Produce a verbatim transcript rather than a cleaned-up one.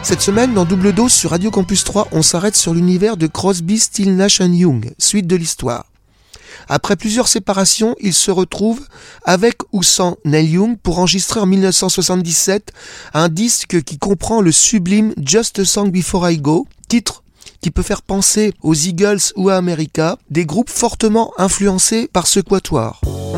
Cette semaine, dans Double Dose sur Radio Campus trois, on s'arrête sur l'univers de Crosby, Stills, Nash and Young, suite de l'histoire. Après plusieurs séparations, ils se retrouvent avec ou sans Neil Young pour enregistrer en dix-neuf cent soixante-dix-sept un disque qui comprend le sublime Just a Song Before I Go, titre qui peut faire penser aux Eagles ou à America, des groupes fortement influencés par ce quatuor.